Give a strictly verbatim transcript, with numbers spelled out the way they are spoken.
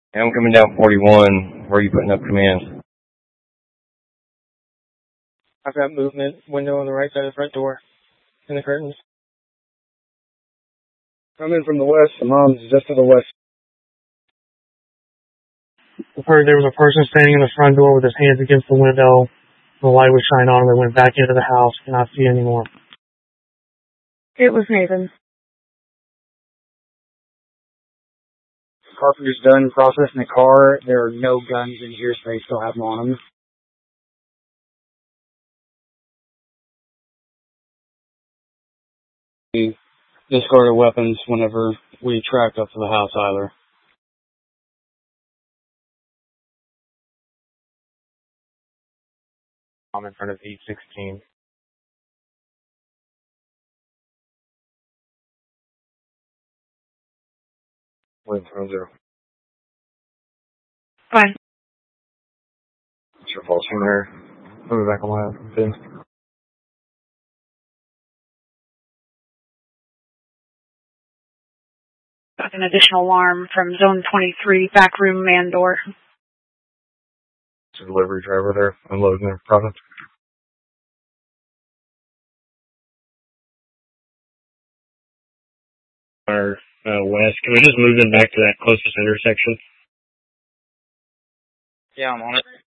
Hey, I'm coming down forty-one. Where are you putting up commands? I've got movement, window on the right side of the front door, and the curtains. Coming from the west. The mom's just to the west. I've heard there was a person standing in the front door with his hands against the window. The light was shining on him. They went back into the house. Cannot see anymore. It was Nathan. Carpenter's done processing the car. There are no guns in here, so they still have them on them. We discarded weapons whenever we tracked up to the house, either. I'm in front of eight sixteen. Wait, zero zero. Fine. What's your false from there? Put me back on my pin. Got an additional alarm from zone twenty-three, back room man door. It's a delivery driver there, unloading their product. Or uh, west. Can we just move them back to that closest intersection? Yeah, I'm on it.